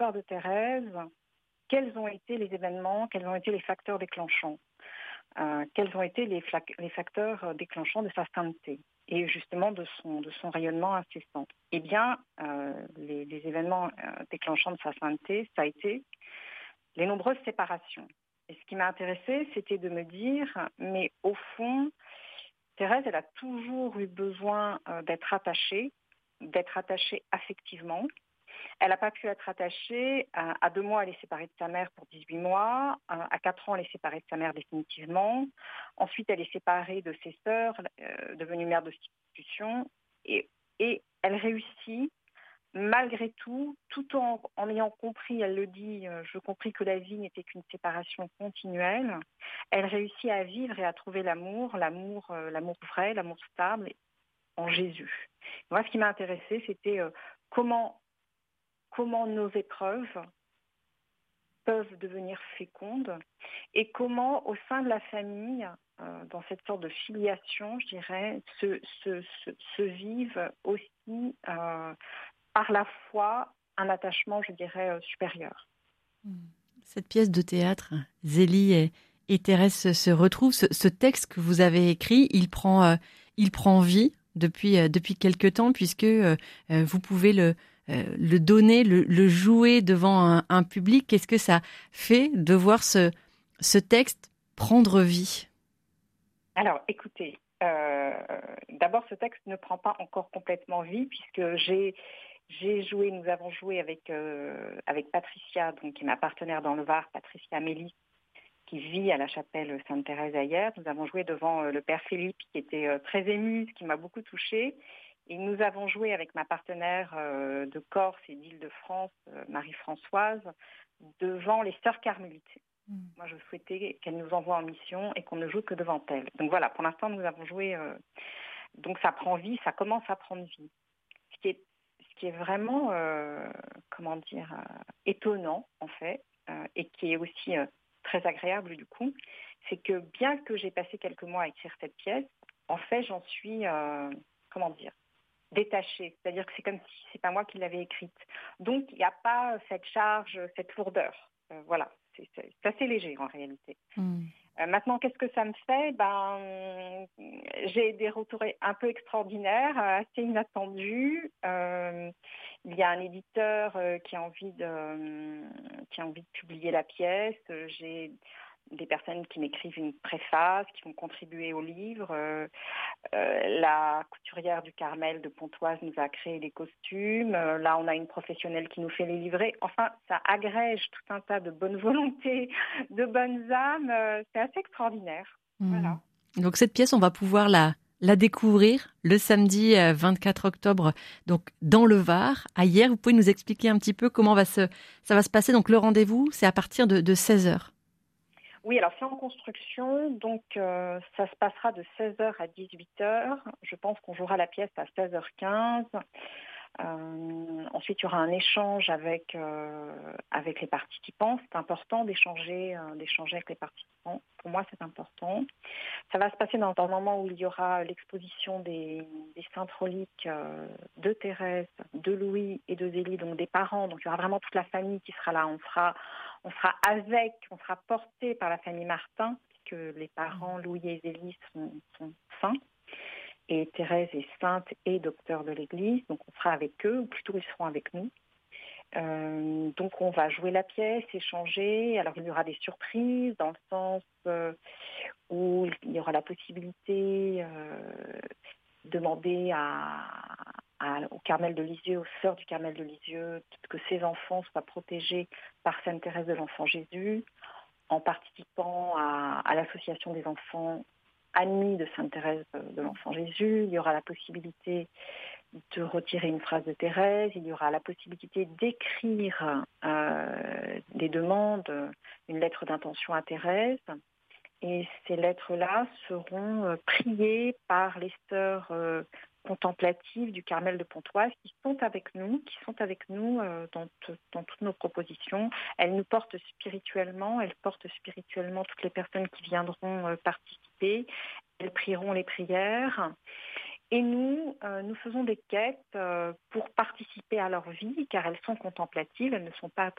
l'histoire de Thérèse, quels ont été les événements, quels ont été les facteurs déclenchants, quels ont été les facteurs déclenchants de sa sainteté et justement de son rayonnement incessant. Eh bien, les événements déclenchants de sa sainteté, ça a été les nombreuses séparations. Et ce qui m'a intéressée, c'était de me dire, mais au fond, Thérèse, elle a toujours eu besoin d'être attachée affectivement. Elle n'a pas pu être attachée. À 2 mois, elle est séparée de sa mère pour 18 mois. À 4 ans, elle est séparée de sa mère définitivement. Ensuite, elle est séparée de ses sœurs, devenue mère de substitution. Et elle réussit, malgré tout en ayant compris, elle le dit, je compris que la vie n'était qu'une séparation continuelle. Elle réussit à vivre et à trouver l'amour vrai, l'amour stable en Jésus. Moi, ce qui m'a intéressée, c'était comment nos épreuves peuvent devenir fécondes et comment, au sein de la famille, dans cette sorte de filiation, je dirais, se vivent aussi par la foi un attachement, je dirais, supérieur. Cette pièce de théâtre, Zélie et Thérèse se retrouvent. Ce texte que vous avez écrit, il prend vie depuis quelque temps puisque vous pouvez le donner, le jouer devant un public. Qu'est-ce que ça fait de voir ce texte prendre vie ? Alors, écoutez, d'abord, ce texte ne prend pas encore complètement vie puisque nous avons joué avec Patricia, donc, qui est ma partenaire dans le Var, Patricia Mélis, qui vit à la chapelle Sainte-Thérèse à Hyères. Nous avons joué devant le père Philippe, qui était très ému, ce qui m'a beaucoup touchée. Et nous avons joué avec ma partenaire de Corse et d'Île-de-France, Marie-Françoise, devant les sœurs carmélites. Moi, je souhaitais qu'elles nous envoient en mission et qu'on ne joue que devant elles. Donc voilà, pour l'instant, nous avons joué. Donc ça prend vie, ça commence à prendre vie. Ce qui est vraiment, étonnant, en fait, et qui est aussi très agréable, du coup, c'est que bien que j'ai passé quelques mois à écrire cette pièce, en fait, j'en suis, détachée. C'est-à-dire que c'est comme si c'est pas moi qui l'avais écrite. Donc, il n'y a pas cette charge, cette lourdeur. Voilà, c'est assez léger, en réalité. Maintenant, qu'est-ce que ça me fait ? J'ai des retours un peu extraordinaires, assez inattendus. Il y a un éditeur qui a envie de publier la pièce. J'ai des personnes qui m'écrivent une préface, qui vont contribuer au livre. La couturière du Carmel de Pontoise nous a créé les costumes. Là, on a une professionnelle qui nous fait les livrets. Enfin, ça agrège tout un tas de bonne volonté, de bonnes âmes. C'est assez extraordinaire. Voilà. Donc cette pièce, on va pouvoir la découvrir le samedi 24 octobre, donc dans le Var, à Hyères. Vous pouvez nous expliquer un petit peu comment ça va se passer. Donc le rendez-vous, c'est à partir de 16h. Oui, alors c'est en construction, donc ça se passera de 16h à 18h. Je pense qu'on jouera la pièce à 16h15. Ensuite, il y aura un échange avec les participants. C'est important d'échanger avec les participants. Pour moi, c'est important. Ça va se passer dans un moment où il y aura l'exposition des saintes reliques de Thérèse, de Louis et de Zélie, donc des parents. Donc il y aura vraiment toute la famille qui sera là. On sera porté par la famille Martin, puisque les parents Louis et Zélie sont saints. Et Thérèse est sainte et docteur de l'Église, donc on sera avec eux, ou plutôt ils seront avec nous. Donc on va jouer la pièce, échanger. Alors il y aura des surprises dans le sens où il y aura la possibilité de demander au Carmel de Lisieux, aux sœurs du Carmel de Lisieux, que ces enfants soient protégés par Sainte Thérèse de l'Enfant Jésus, en participant à l'association des enfants amis de Sainte Thérèse de l'Enfant Jésus. Il y aura la possibilité de retirer une phrase de Thérèse, il y aura la possibilité d'écrire des demandes, une lettre d'intention à Thérèse. Et ces lettres-là seront priées par les sœurs contemplatives du Carmel de Pontoise qui sont avec nous dans toutes nos propositions. Elles nous portent spirituellement, toutes les personnes qui viendront participer. Elles prieront les prières. Et nous, nous faisons des quêtes pour participer à leur vie, car elles sont contemplatives, elles ne sont pas